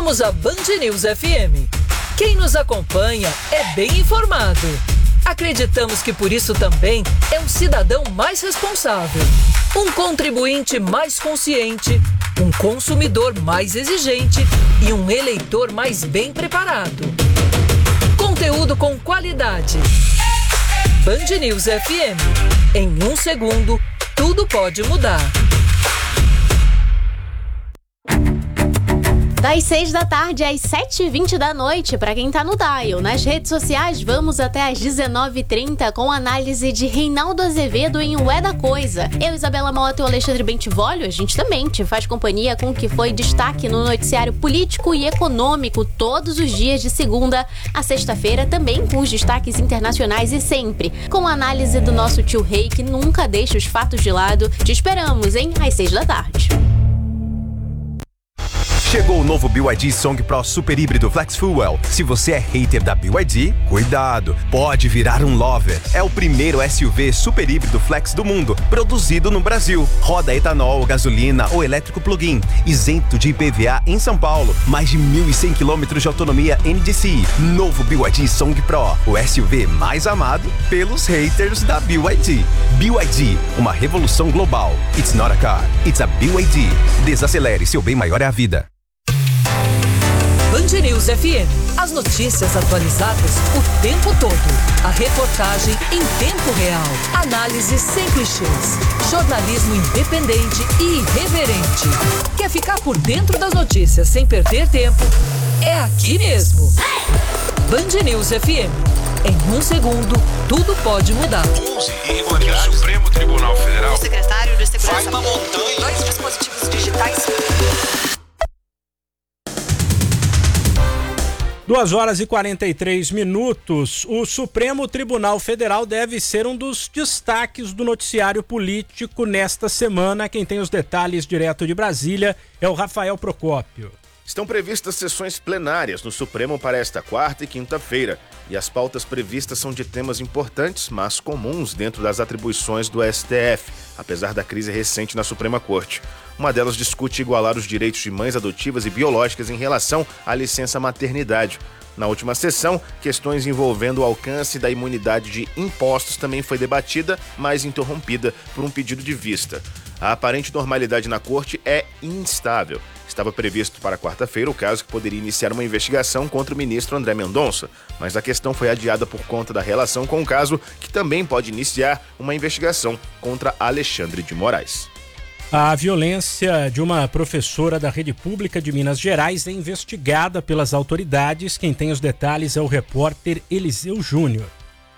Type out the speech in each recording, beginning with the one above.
Somos a Band News FM. Quem nos acompanha é bem informado. Acreditamos que por isso também é um cidadão mais responsável, um contribuinte mais consciente, um consumidor mais exigente e um eleitor mais bem preparado. Conteúdo com qualidade. Band News FM. Em 1 segundo, tudo pode mudar. Das 6 da tarde às 7h20 da noite, para quem tá no dial. Nas redes sociais, vamos até às 19h30 com análise de Reinaldo Azevedo em O É da Coisa. Eu, Isabela Mota e o Alexandre Bentivolio, a gente também te faz companhia com o que foi destaque no noticiário político e econômico todos os dias de segunda a sexta-feira, também com os destaques internacionais e sempre com a análise do nosso tio Rei, que nunca deixa os fatos de lado. Te esperamos, hein? Às 6 da tarde. Chegou o novo BYD Song Pro Super Híbrido Flex Fuel. Se você é hater da BYD, cuidado, pode virar um lover. É o primeiro SUV super híbrido flex do mundo, produzido no Brasil. Roda etanol, gasolina ou elétrico plug-in, isento de IPVA em São Paulo. Mais de 1.100 km de autonomia NDCi. Novo BYD Song Pro, o SUV mais amado pelos haters da BYD. BYD, uma revolução global. It's not a car, it's a BYD. Desacelere, seu bem maior é a vida. Band News FM. As notícias atualizadas o tempo todo. A reportagem em tempo real. Análise sem clichês. Jornalismo independente e irreverente. Quer ficar por dentro das notícias sem perder tempo? É aqui mesmo. Band News FM. Em 1 segundo, tudo pode mudar. 11 irregularidades. O Supremo Tribunal Federal. O secretário de Segurança. Vai uma montanha. 2 dispositivos digitais. 2h43. O Supremo Tribunal Federal deve ser um dos destaques do noticiário político nesta semana. Quem tem os detalhes direto de Brasília é o Rafael Procópio. Estão previstas sessões plenárias no Supremo para esta quarta e quinta-feira, e as pautas previstas são de temas importantes, mas comuns dentro das atribuições do STF, apesar da crise recente na Suprema Corte. Uma delas discute igualar os direitos de mães adotivas e biológicas em relação à licença maternidade. Na última sessão, questões envolvendo o alcance da imunidade de impostos também foi debatida, mas interrompida por um pedido de vista. A aparente normalidade na corte é instável. Estava previsto para quarta-feira o caso que poderia iniciar uma investigação contra o ministro André Mendonça, mas a questão foi adiada por conta da relação com o caso, que também pode iniciar uma investigação contra Alexandre de Moraes. A violência de uma professora da rede pública de Minas Gerais é investigada pelas autoridades. Quem tem os detalhes é o repórter Eliseu Júnior.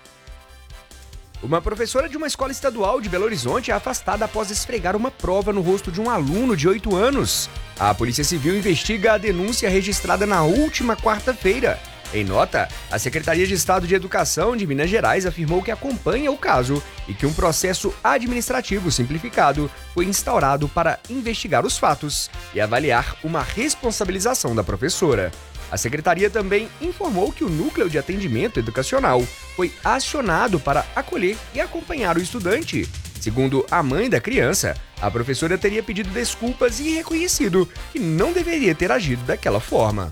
Uma professora de uma escola estadual de Belo Horizonte é afastada após esfregar uma prova no rosto de um aluno de 8 anos. A Polícia Civil investiga a denúncia registrada na última quarta-feira. Em nota, a Secretaria de Estado de Educação de Minas Gerais afirmou que acompanha o caso e que um processo administrativo simplificado foi instaurado para investigar os fatos e avaliar uma responsabilização da professora. A Secretaria também informou que o Núcleo de Atendimento Educacional foi acionado para acolher e acompanhar o estudante. Segundo a mãe da criança, a professora teria pedido desculpas e reconhecido que não deveria ter agido daquela forma.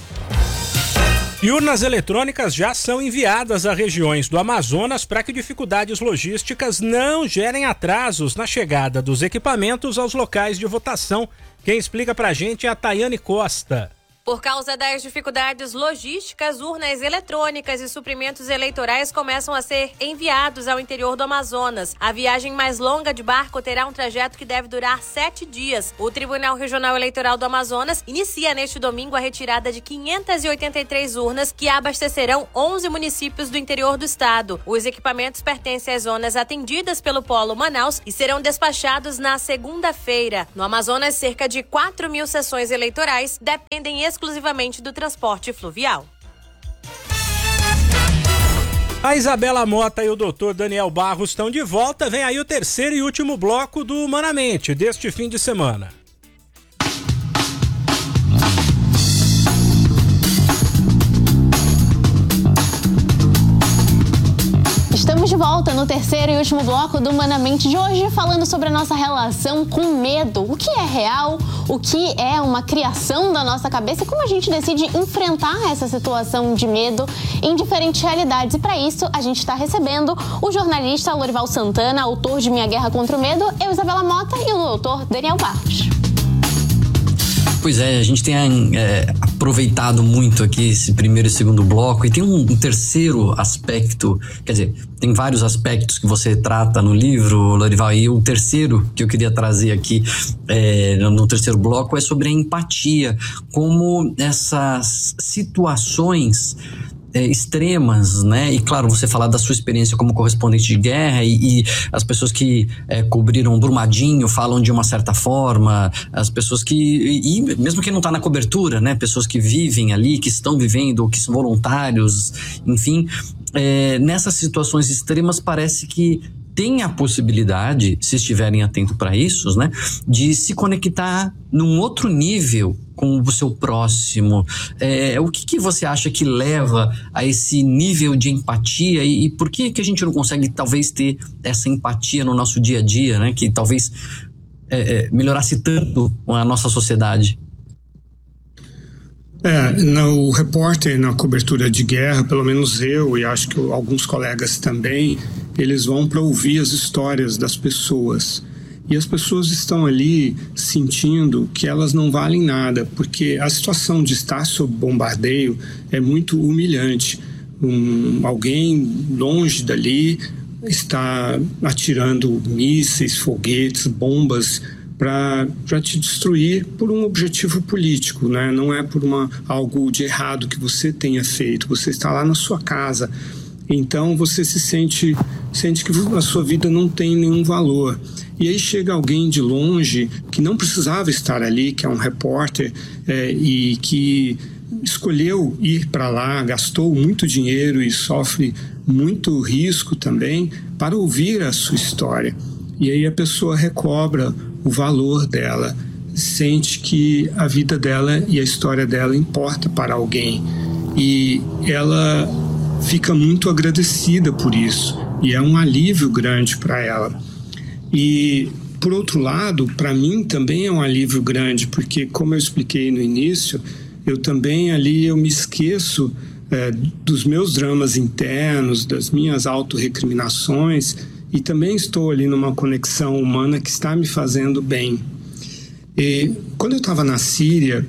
E urnas eletrônicas já são enviadas a regiões do Amazonas para que dificuldades logísticas não gerem atrasos na chegada dos equipamentos aos locais de votação. Quem explica pra gente é a Tayane Costa. Por causa das dificuldades logísticas, urnas eletrônicas e suprimentos eleitorais começam a ser enviados ao interior do Amazonas. A viagem mais longa de barco terá um trajeto que deve durar 7 dias. O Tribunal Regional Eleitoral do Amazonas inicia neste domingo a retirada de 583 urnas que abastecerão 11 municípios do interior do estado. Os equipamentos pertencem às zonas atendidas pelo Polo Manaus e serão despachados na segunda-feira. No Amazonas, cerca de 4.000 sessões eleitorais dependem exclusivamente do transporte fluvial. A Isabela Mota e o Dr. Daniel Barros estão de volta. Vem aí o terceiro e último bloco do Humanamente deste fim de semana. Estamos de volta no terceiro e último bloco do Humanamente de hoje, falando sobre a nossa relação com medo. O que é real, o que é uma criação da nossa cabeça e como a gente decide enfrentar essa situação de medo em diferentes realidades. E para isso, a gente está recebendo o jornalista Lorival Santana, autor de Minha Guerra contra o Medo, eu, Isabela Mota, e o doutor Daniel Barros. Pois é, a gente tem aproveitado muito aqui esse primeiro e segundo bloco, e tem um terceiro aspecto, quer dizer, tem vários aspectos que você trata no livro, Lorival, e o terceiro que eu queria trazer aqui no terceiro bloco é sobre a empatia, como essas situações extremas, né? E claro, você falar da sua experiência como correspondente de guerra e as pessoas que cobriram Brumadinho falam de uma certa forma, as pessoas e mesmo quem não está na cobertura, né? Pessoas que vivem ali, que estão vivendo, que são voluntários, enfim, nessas situações extremas parece que tem a possibilidade, se estiverem atentos para isso, né, de se conectar num outro nível com o seu próximo. O que você acha que leva a esse nível de empatia e por que a gente não consegue talvez ter essa empatia no nosso dia a dia, né, que talvez melhorasse tanto a nossa sociedade? O repórter na cobertura de guerra, pelo menos eu e acho que alguns colegas também, eles vão para ouvir as histórias das pessoas. E as pessoas estão ali sentindo que elas não valem nada, porque a situação de estar sob bombardeio é muito humilhante. Alguém longe dali está atirando mísseis, foguetes, bombas para te destruir por um objetivo político, né? Não é por algo de errado que você tenha feito. Você está lá na sua casa, então você se sente que a sua vida não tem nenhum valor. E aí chega alguém de longe que não precisava estar ali, que é um repórter e que escolheu ir para lá, gastou muito dinheiro e sofre muito risco também para ouvir a sua história. E aí a pessoa recobra o valor dela, sente que a vida dela e a história dela importa para alguém. E ela fica muito agradecida por isso. E é um alívio grande para ela. E, por outro lado, para mim também é um alívio grande, porque, como eu expliquei no início, eu também ali eu me esqueço dos meus dramas internos, das minhas autorrecriminações, e também estou ali numa conexão humana que está me fazendo bem. E quando eu estava na Síria,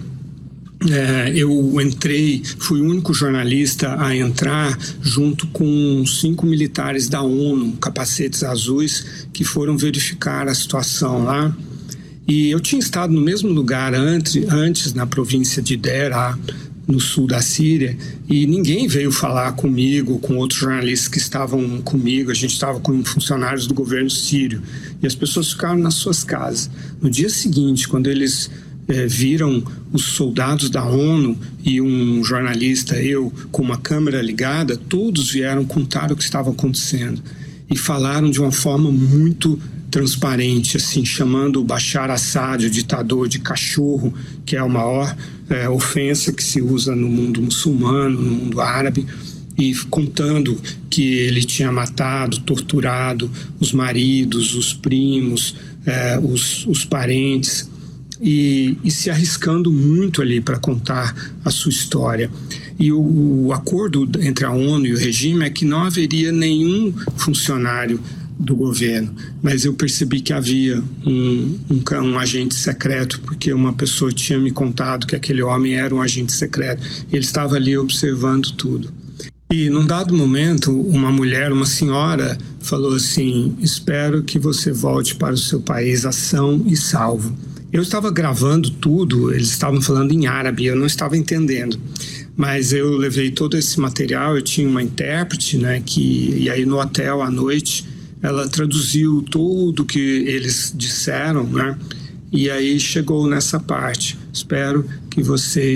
eu entrei, fui o único jornalista a entrar junto com 5 militares da ONU, capacetes azuis, que foram verificar a situação lá. E eu tinha estado no mesmo lugar antes na província de Deraa, no sul da Síria, e ninguém veio falar comigo, com outros jornalistas que estavam comigo. A gente estava com funcionários do governo sírio, e as pessoas ficaram nas suas casas. No dia seguinte, quando eles viram os soldados da ONU e um jornalista, eu, com uma câmera ligada, todos vieram contar o que estava acontecendo, e falaram de uma forma muito transparente, assim, chamando o Bashar Assad, o ditador, de cachorro, que é a maior ofensa que se usa no mundo muçulmano, no mundo árabe, e contando que ele tinha matado, torturado os maridos, os primos, os parentes, e se arriscando muito ali para contar a sua história. E o acordo entre a ONU e o regime é que não haveria nenhum funcionário do governo, mas eu percebi que havia um agente secreto, porque uma pessoa tinha me contado que aquele homem era um agente secreto. Ele estava ali observando tudo. E num dado momento, uma mulher, uma senhora, falou assim: espero que você volte para o seu país são e salvo. Eu estava gravando tudo, eles estavam falando em árabe, eu não estava entendendo. Mas eu levei todo esse material, eu tinha uma intérprete, né, e aí no hotel à noite ela traduziu tudo que eles disseram, né? E aí chegou nessa parte: espero que você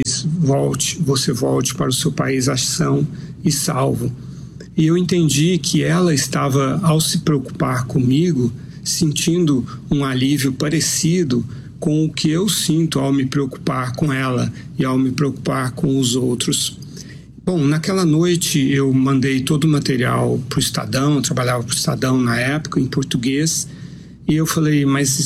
volte para o seu país são e salvo. E eu entendi que ela estava, ao se preocupar comigo, sentindo um alívio parecido com o que eu sinto ao me preocupar com ela e ao me preocupar com os outros. Bom, naquela noite eu mandei todo o material para o Estadão, eu trabalhava para o Estadão na época, em português, e eu falei, mas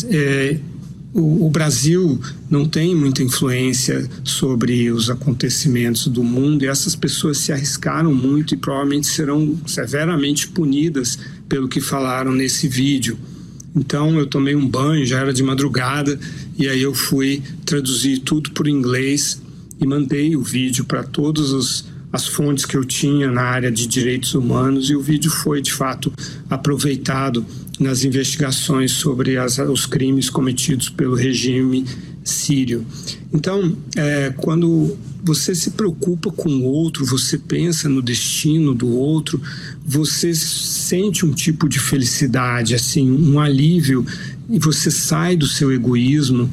o Brasil não tem muita influência sobre os acontecimentos do mundo, e essas pessoas se arriscaram muito e provavelmente serão severamente punidas pelo que falaram nesse vídeo. Então eu tomei um banho, já era de madrugada, e aí eu fui traduzir tudo por inglês e mandei o vídeo para todas as fontes que eu tinha na área de direitos humanos, e o vídeo foi de fato aproveitado nas investigações sobre os crimes cometidos pelo regime sírio. Então, quando você se preocupa com o outro, você pensa no destino do outro, você sente um tipo de felicidade, assim, um alívio, e você sai do seu egoísmo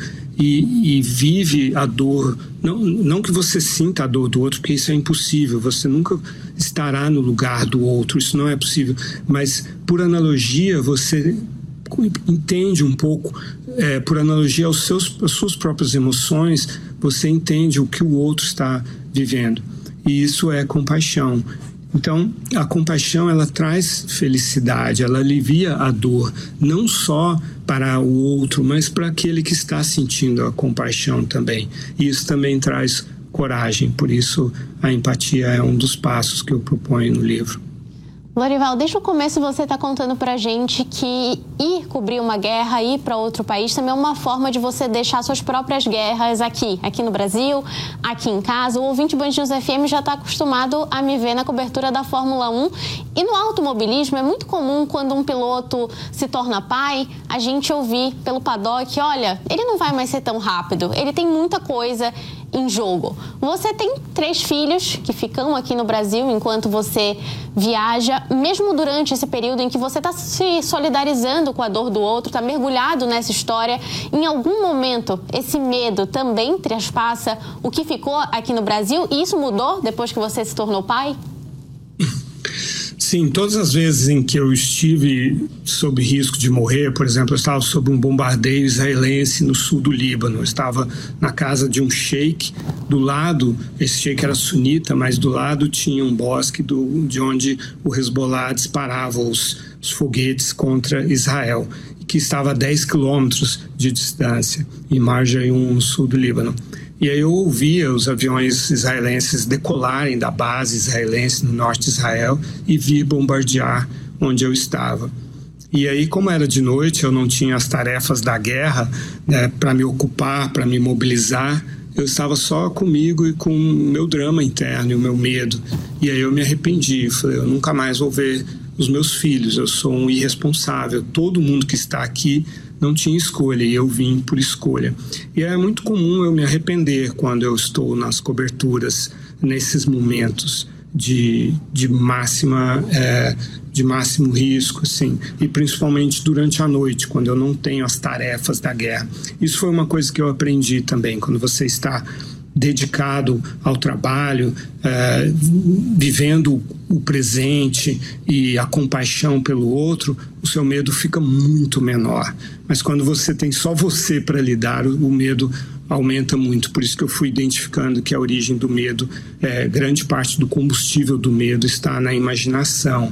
e vive a dor. Não que você sinta a dor do outro, porque isso é impossível, você nunca estará no lugar do outro, isso não é possível, mas por analogia você entende um pouco, por analogia às suas próprias emoções, você entende o que o outro está vivendo, e isso é compaixão. Então, a compaixão, ela traz felicidade, ela alivia a dor, não só para o outro, mas para aquele que está sentindo a compaixão também. E isso também traz coragem, por isso a empatia é um dos passos que eu proponho no livro. Lorival, desde o começo você está contando pra gente que ir cobrir uma guerra, ir para outro país também é uma forma de você deixar suas próprias guerras aqui no Brasil, aqui em casa. O ouvinte Band News FM já está acostumado a me ver na cobertura da Fórmula 1. E no automobilismo é muito comum, quando um piloto se torna pai, a gente ouvir pelo paddock, olha, ele não vai mais ser tão rápido, ele tem muita coisa em jogo. Você tem 3 filhos que ficam aqui no Brasil enquanto você viaja. Mesmo durante esse período em que você está se solidarizando com a dor do outro, está mergulhado nessa história, em algum momento esse medo também traspassa o que ficou aqui no Brasil? E isso mudou depois que você se tornou pai? Sim, todas as vezes em que eu estive sob risco de morrer, por exemplo, eu estava sob um bombardeio israelense no sul do Líbano, eu estava na casa de um sheik, do lado, esse sheik era sunita, mas do lado tinha um bosque de onde o Hezbollah disparava os foguetes contra Israel, que estava a 10 quilômetros de distância, em Marjaim, no sul do Líbano. E aí eu ouvia os aviões israelenses decolarem da base israelense no norte de Israel e vir bombardear onde eu estava. E aí, como era de noite, eu não tinha as tarefas da guerra, né, para me ocupar, para me mobilizar, eu estava só comigo e com o meu drama interno e o meu medo. E aí eu me arrependi, falei, eu nunca mais vou ver os meus filhos, eu sou um irresponsável, todo mundo que está aqui não tinha escolha e eu vim por escolha. E é muito comum eu me arrepender quando eu estou nas coberturas, nesses momentos de máximo risco, assim, e principalmente durante a noite, quando eu não tenho as tarefas da guerra. Isso foi uma coisa que eu aprendi também, quando você está dedicado ao trabalho, vivendo o presente e a compaixão pelo outro, o seu medo fica muito menor. Mas quando você tem só você para lidar, o medo aumenta muito. Por isso que eu fui identificando que a origem do medo, grande parte do combustível do medo está na imaginação.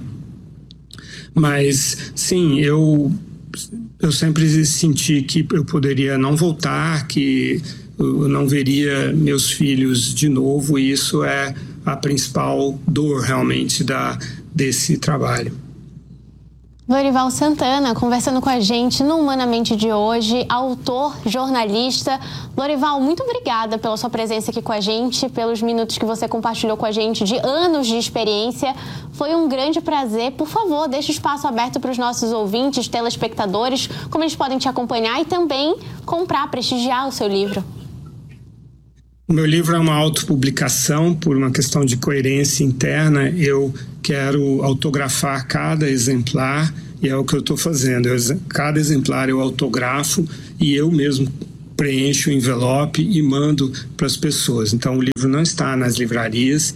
Mas, sim, eu sempre senti que eu poderia não voltar, que eu não veria meus filhos de novo, e isso é a principal dor realmente desse trabalho. Lorival Santana, conversando com a gente no Humanamente de hoje, autor, jornalista. Lorival, muito obrigada pela sua presença aqui com a gente, pelos minutos que você compartilhou com a gente, de anos de experiência. Foi um grande prazer. Por favor, deixe o espaço aberto para os nossos ouvintes, telespectadores, como eles podem te acompanhar e também comprar, prestigiar o seu livro. O meu livro é uma autopublicação por uma questão de coerência interna. Eu quero autografar cada exemplar e é o que eu estou fazendo. Cada exemplar eu autografo e eu mesmo preencho o envelope e mando para as pessoas. Então o livro não está nas livrarias.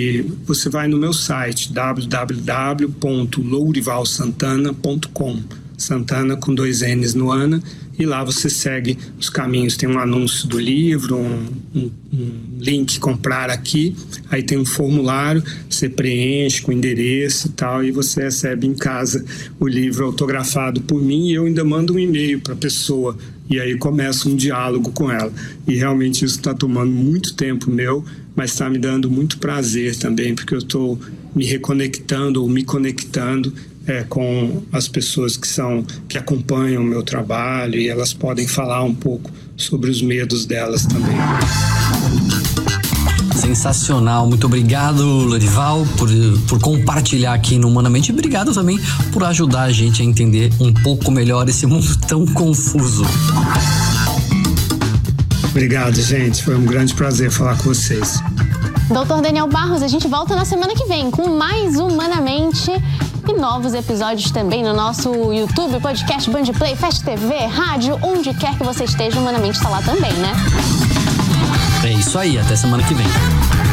Você vai no meu site www.lourivalsantana.com. Santana com 2 N's no Ana, e lá você segue os caminhos. Tem um anúncio do livro, um link comprar aqui, aí tem um formulário, você preenche com endereço e tal, e você recebe em casa o livro autografado por mim, e eu ainda mando um e-mail para a pessoa, e aí começa um diálogo com ela. E realmente isso está tomando muito tempo meu, mas está me dando muito prazer também, porque eu estou me reconectando ou me conectando com as pessoas que acompanham o meu trabalho, e elas podem falar um pouco sobre os medos delas também. Sensacional, muito obrigado, Lorival, por compartilhar aqui no Humanamente, e obrigado também por ajudar a gente a entender um pouco melhor esse mundo tão confuso. Obrigado, gente, foi um grande prazer falar com vocês. Dr. Daniel Barros, a gente volta na semana que vem com mais Humanamente e novos episódios também no nosso YouTube, podcast, Bandplay, Fast TV, rádio, onde quer que você esteja, Humanamente está lá também, né? É isso aí, até semana que vem.